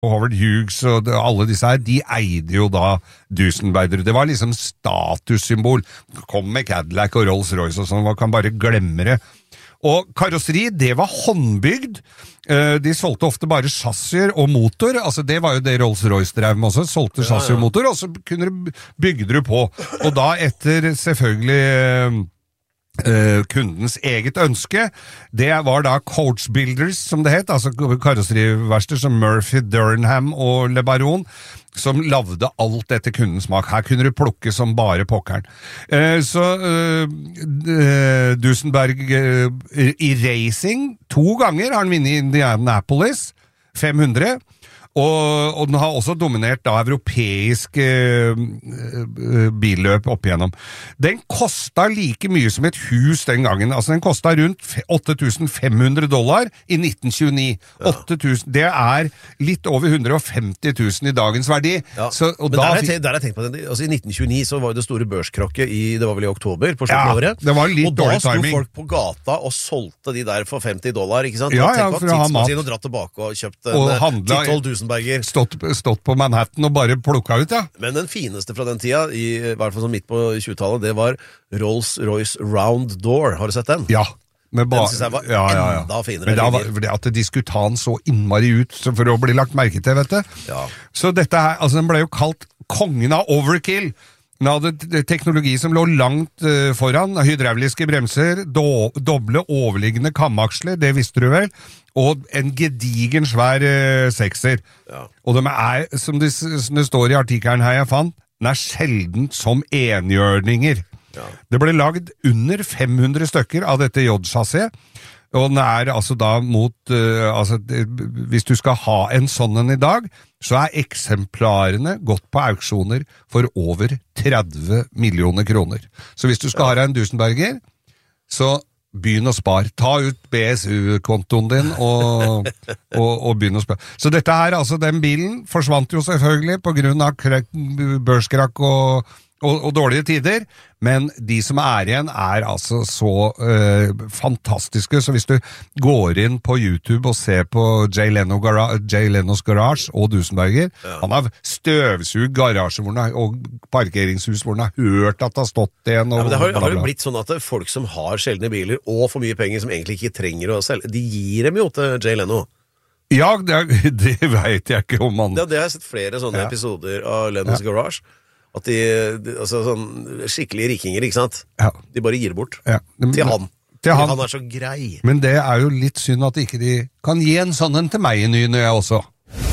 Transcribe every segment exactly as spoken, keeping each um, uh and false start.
og Howard Hughes og det, alle disse her, de eide jo da Duesenberger. Det var liksom statussymbol. Kom med Cadillac og Rolls-Royce og sånn, man kan bare glemme det. Og karosseri, det var håndbygd. De solgte ofte bare chassier og motor, altså det var jo det Rolls-Royce drev med også, solgte chassis og motor, og så kunne du, bygde du på. Og da etter selvfølgelig Uh, kundens eget ønske, det var da coach builders, som det het, altså karosseriverster som Murphy, Durham og Le Baron, som lavde alt etter kundens smak. Her kunne du plukke som bare pokkeren. Uh, så uh, uh, Duesenberg uh, i racing, to ganger har han vunnet i Indianapolis, fem hundre, Og, og den har også dominert da europeisk eh, billøp opp igjennom. Den kostet like mye som et hus den gangen. Altså den kostet rundt åtte tusen fem hundre dollar i nitten tjueni. Ja. åtte tusen, det er litt over ett hundre og femti tusen i dagens verdi. Ja. Så, og Men da der har jeg tenkt på det. Altså, i nitten tjueni så var det store børskrokket i, det var vel i oktober på slutten ja, av året. Det var litt og da sto timing. folk på gata og solgte de der for femti dollar, ikke sant? Ja, ja, for å ha mat. Og dratt tilbake og kjøpt og en ti tolv Duesenberger. Stått, stått på Manhattan og bare plukket ut, ja. Men den fineste fra den tida, i, i hvert fall sånn midt på tjuetallet, det var Rolls-Royce Round Door. Har du sett den? Ja. Ba- den synes jeg var ja, ja, ja. enda finere. Men da var det at de skulle ta den så innmari ut for å bli lagt merke til, vet du. Ja. Så dette her, altså den ble jo kalt kongen av overkill. Den hadde teknologi som lå langt uh, foran, hydrauliske bremser, do, doble overliggende kamaksler, det visste du vel, og en gedigen svær uh, sekser. Ja. Og de er, som det, som det står i artikkelen her jeg fant, den er sjelden som enhjørninger. Ja. Det ble lagd under fem hundre stykker av dette J-chassiet, og den er altså da mot, uh, altså, det, hvis du skal ha en sånn en i dag, så er eksemplarene gått på auksjoner for over tretti millioner kroner. Så hvis du skal ha en Duesenberger, så begynn å spare. Ta ut B S U-kontoen din og, og, og begynn å spare. Så dette her, altså den bilen forsvant jo selvfølgelig på grunn av børskrakk og Og, og dårlige tider, men de som er igjen er altså så øh, fantastiske, så hvis du går inn på YouTube og ser på Jay, Leno Gara- Jay Lenos Garage og Duesenberger, ja. Han har støvsug garasje hvor han har, og parkeringshus hvor han har hørt at det har stått en. Og, ja, men det har, har jo blitt sånn at folk som har sjeldne biler og for mye penger som egentlig ikke trenger å selge, de gir dem jo til Jay Leno. Ja, det, det vet jeg ikke om han... Det, det har jeg sett flere sånne ja. episoder av Lenos ja. Garage. At de, de altså sånn skikkelige rikinger, ikke sant? Ja. De bare gir det bort. Ja. Men, til han. Til han. Han er så grei. Men det er jo litt synd at ikke de kan gi en sånn en til meg i ny når jeg også.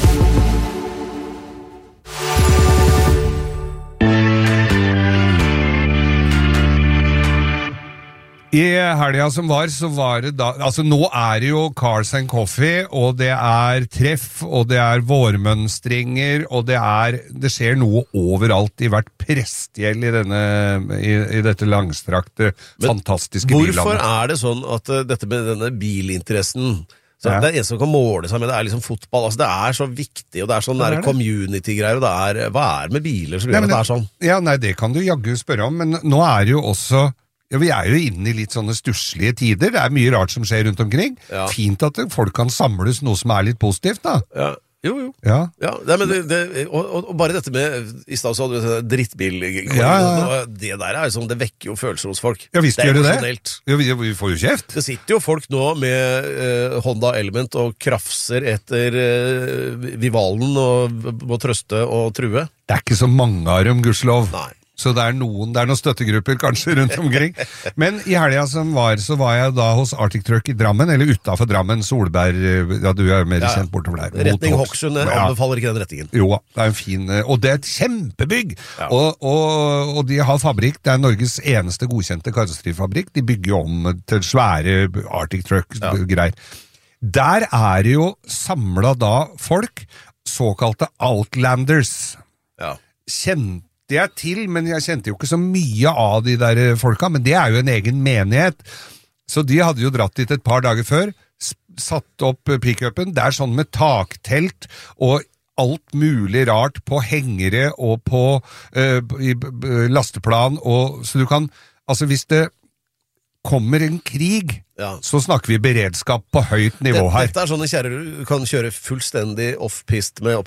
I helga som var, så var det da, altså nå er det jo Cars and Coffee, og det er treff, og det er vårmønstringer, og det er, det skjer noe overalt i hvert prestgjeld i denne, i, i dette langstrakte, men fantastiske billandet. Hvorfor er det sånn at uh, dette med denne bilinteressen, så ja. Det er en som kan måle seg med, det er liksom fotball, altså det er så viktig, og det er sånn der community-greier, og det er, hva er med biler som gjør at det er sånn? Ja, nei, det kan du jaggu spørre om, men nå er det jo også... Ja, vi er jo inne i litt sånne stusslige tider. Det er mye rart som skjer rundt omkring. Ja. Fint at folk kan samles noe som er litt positivt, da. Ja, jo, jo. Ja. Ja, det, men det, det, og, og bare dette med, i stedet så hadde du drittbil, ja, ja, ja. Det der er jo sånn, det vekker jo følelser hos folk. Ja, visst gjør det det. Ja, vi, vi får jo kjeft. Det sitter jo folk nå med uh, Honda Element og krafser etter uh, Vivalen og må trøste og true. Det er ikke så mange av dem, gudskjelov. Nei. Så det er noen, det er noen støttegrupper kanskje rundt omkring. Men i helga som var, så var jeg da hos Arctic Truck i Drammen, eller utenfor Drammen, Solberg, ja du er mer ja, kjent bortover der. Retning Hokksund, jeg anbefaler ikke den retningen. Jo, det er en fin, og det er et kjempebygg! Ja. Og, og, og de har fabrikk, det er Norges eneste godkjente karosserifabrikk, de bygger jo om til svære Arctic Truck-greier. Ja. Der er det jo samlet da folk, såkalte Outlanders. Ja. Kjent Det er til, men jeg kjente jo ikke så mye av de der folka, men det er jo en egen menighet. Så de hadde jo dratt dit et par dager før, satt opp pick-upen, det er sånn med taktelt og alt mulig rart på hengere og på uh, i, uh, lasteplan, og, så du kan, altså hvis det kommer en krig, ja. så snakker vi beredskap på høyt nivå her. Dette er sånne kjærer du kan kjøre fullstendig off-pist med